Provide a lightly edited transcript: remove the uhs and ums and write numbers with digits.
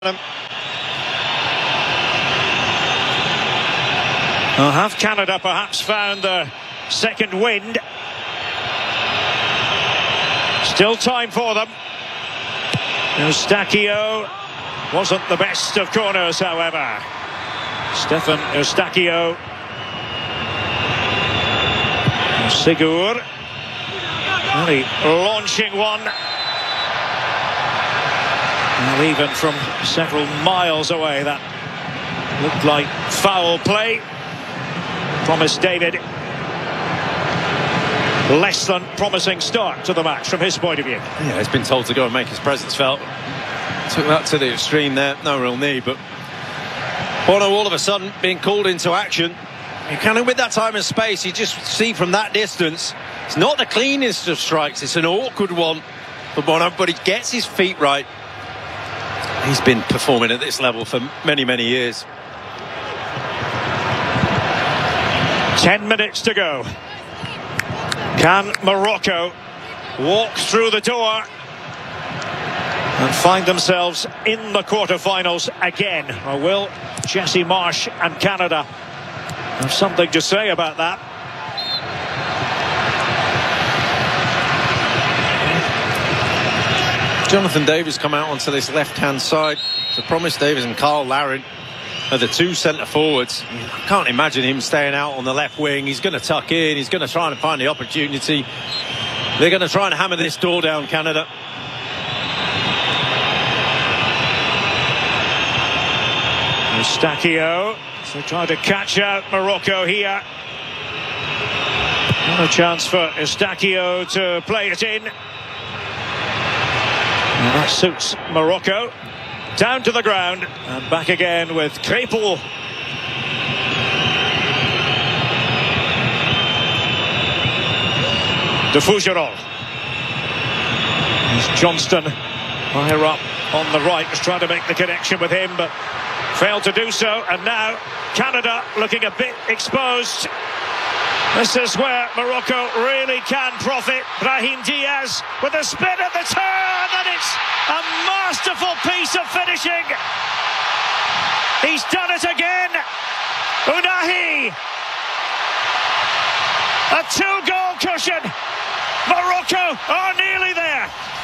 Have Canada perhaps found the second wind? Still time for them. Eustachio wasn't the best of corners, however. Stefan Eustachio. Sigur. Really launching one. Well, even from several miles away, that looked like foul play. Promised David less than promising start to the match from his point of view. Yeah, he's been told to go and make his presence felt. Took that to the extreme there, no real need, but Bono all of a sudden being called into action. You can, with that time and space, you just see from that distance, it's not the cleanest of strikes, it's an awkward one for Bono, but he gets his feet right. He's been performing at this level for many, many years. 10 minutes to go. Can Morocco walk through the door and find themselves in the quarterfinals again? Or will Jesse Marsch and Canada have something to say about that? Jonathan Davies come out onto this left-hand side. So Promise Davies and Carl Larin are the two centre-forwards. I can't imagine him staying out on the left wing. He's going to tuck in. He's going to try and find the opportunity. They're going to try and hammer this door down, Canada. Eustachio. So trying to catch out Morocco here. Not a chance for Eustachio to play it in. And that suits Morocco. Down to the ground and back again with Crépol. De Fougerolles. Here's Johnston higher up on the right, was trying to make the connection with him but failed to do so, and now Canada looking a bit exposed. This is where Morocco really can profit. Brahim Diaz with a spin at the turn, and it's a masterful piece of finishing. He's done it again. Ounahi. A 2-goal cushion. Morocco are nearly there.